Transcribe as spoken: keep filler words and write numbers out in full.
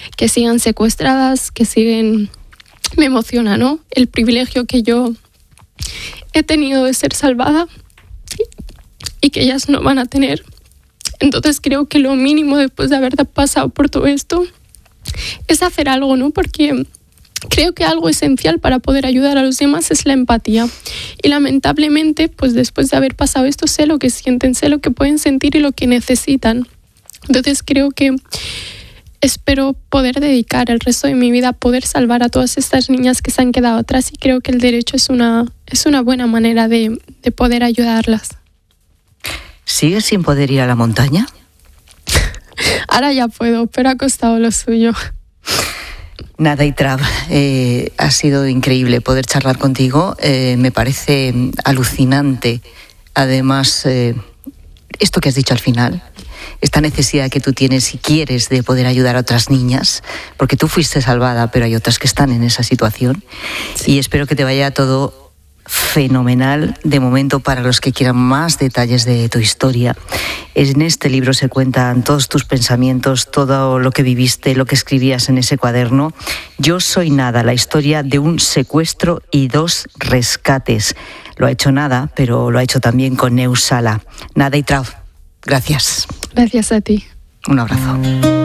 que sigan secuestradas, que siguen... Me emociona, ¿no? El privilegio que yo he tenido de ser salvada y que ellas no van a tener. Entonces creo que lo mínimo después de haber pasado por todo esto es hacer algo, ¿no? Porque creo que algo esencial para poder ayudar a los demás es la empatía. Y lamentablemente, pues después de haber pasado esto, sé lo que sienten, sé lo que pueden sentir y lo que necesitan. Entonces creo que espero poder dedicar el resto de mi vida a poder salvar a todas estas niñas que se han quedado atrás, y creo que el derecho es una, es una buena manera de, de poder ayudarlas. ¿Sigues sin poder ir a la montaña? Ahora ya puedo, pero ha costado lo suyo. Nada, Itrab, eh, ha sido increíble poder charlar contigo. Eh, me parece alucinante, además, eh, esto que has dicho al final, esta necesidad que tú tienes y quieres de poder ayudar a otras niñas, porque tú fuiste salvada, pero hay otras que están en esa situación. Sí. Y espero que te vaya todo fenomenal. De momento, para los que quieran más detalles de tu historia, en este libro se cuentan todos tus pensamientos, todo lo que viviste, lo que escribías en ese cuaderno. Yo soy Nada, la historia de un secuestro y dos rescates. Lo ha hecho Nada, pero lo ha hecho también con Neus Sala. Nada, Itrab, gracias. Gracias a ti. Un abrazo.